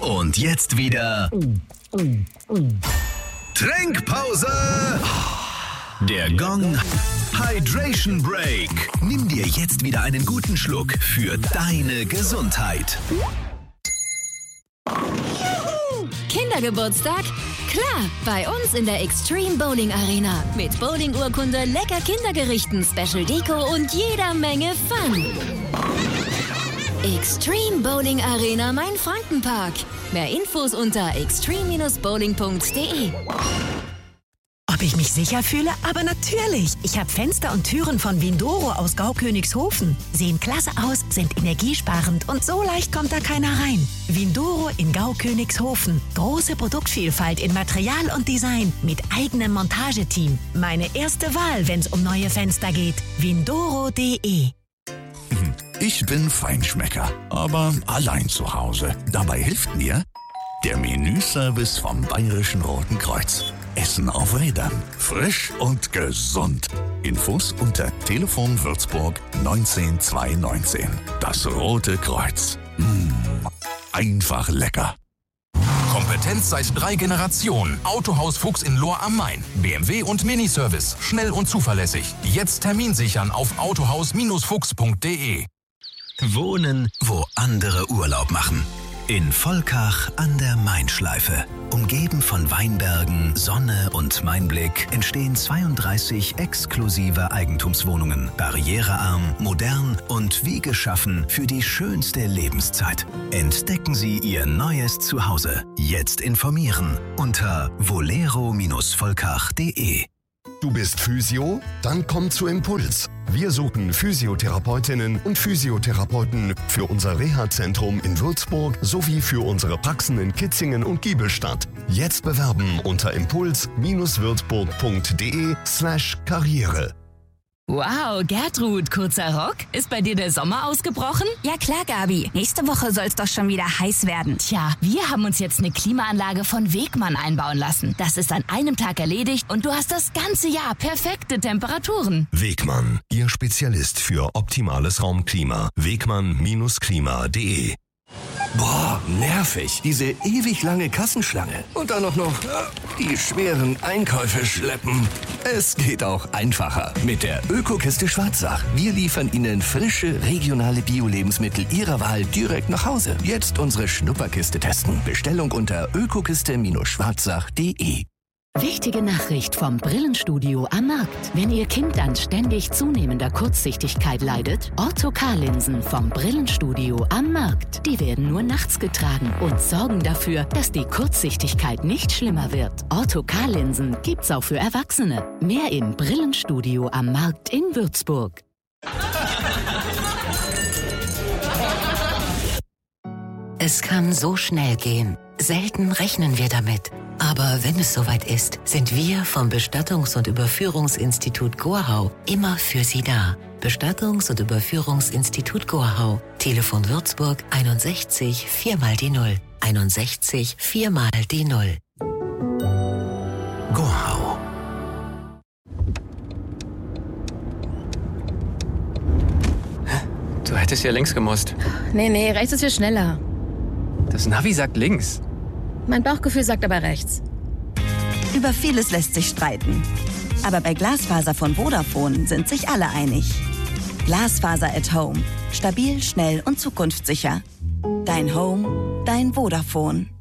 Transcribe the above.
Und jetzt wieder Trinkpause. Der Gong Hydration Break. Nimm dir jetzt wieder einen guten Schluck für deine Gesundheit. Kindergeburtstag? Klar, bei uns in der Extreme Bowling Arena. Mit Bowling-Urkunde, lecker Kindergerichten, Special Deko und jeder Menge Fun. Extreme Bowling Arena Main-Frankenpark. Mehr Infos unter extreme-bowling.de. Ob ich mich sicher fühle? Aber natürlich. Ich habe Fenster und Türen von Windoro aus Gaukönigshofen. Sehen klasse aus, sind energiesparend und so leicht kommt da keiner rein. Windoro in Gaukönigshofen. Große Produktvielfalt in Material und Design mit eigenem Montageteam. Meine erste Wahl, wenn es um neue Fenster geht. Windoro.de. Ich bin Feinschmecker, aber allein zu Hause. Dabei hilft mir der Menüservice vom Bayerischen Roten Kreuz. Essen auf Rädern. Frisch und gesund. Infos unter Telefon Würzburg 19219. Das Rote Kreuz. Einfach lecker. Kompetenz seit 3 Generationen. Autohaus Fuchs in Lohr am Main. BMW und Miniservice. Schnell und zuverlässig. Jetzt Termin sichern auf autohaus-fuchs.de. Wohnen, wo andere Urlaub machen. In Volkach an der Mainschleife. Umgeben von Weinbergen, Sonne und Mainblick entstehen 32 exklusive Eigentumswohnungen. Barrierearm, modern und wie geschaffen für die schönste Lebenszeit. Entdecken Sie Ihr neues Zuhause. Jetzt informieren unter volero-volkach.de. Du bist Physio? Dann komm zu Impuls. Wir suchen Physiotherapeutinnen und Physiotherapeuten für unser Reha-Zentrum in Würzburg sowie für unsere Praxen in Kitzingen und Giebelstadt. Jetzt bewerben unter impuls-würzburg.de/Karriere. Wow, Gertrud, kurzer Rock? Ist bei dir der Sommer ausgebrochen? Ja klar, Gabi. Nächste Woche soll es doch schon wieder heiß werden. Tja, wir haben uns jetzt eine Klimaanlage von Wegmann einbauen lassen. Das ist an einem Tag erledigt und du hast das ganze Jahr perfekte Temperaturen. Wegmann, Ihr Spezialist für optimales Raumklima. Wegmann-klima.de. Boah, nervig. Diese ewig lange Kassenschlange. Und dann noch die schweren Einkäufe schleppen. Es geht auch einfacher. Mit der Ökokiste Schwarzach. Wir liefern Ihnen frische, regionale Bio-Lebensmittel Ihrer Wahl direkt nach Hause. Jetzt unsere Schnupperkiste testen. Bestellung unter ökokiste-schwarzach.de. Wichtige Nachricht vom Brillenstudio am Markt. Wenn Ihr Kind an ständig zunehmender Kurzsichtigkeit leidet, Ortho-K-Linsen vom Brillenstudio am Markt. Die werden nur nachts getragen und sorgen dafür, dass die Kurzsichtigkeit nicht schlimmer wird. Ortho-K-Linsen gibt's auch für Erwachsene. Mehr im Brillenstudio am Markt in Würzburg. Es kann so schnell gehen. Selten rechnen wir damit. Aber wenn es soweit ist, sind wir vom Bestattungs- und Überführungsinstitut Gorhau immer für Sie da. Bestattungs- und Überführungsinstitut Gorhau. Telefon Würzburg 61 4 die 0. 61 4 die 0. Gorhau. Du hättest ja links gemusst. Nee, rechts ist viel schneller. Das Navi sagt links. Mein Bauchgefühl sagt aber rechts. Über vieles lässt sich streiten. Aber bei Glasfaser von Vodafone sind sich alle einig. Glasfaser at Home. Stabil, schnell und zukunftssicher. Dein Home, dein Vodafone.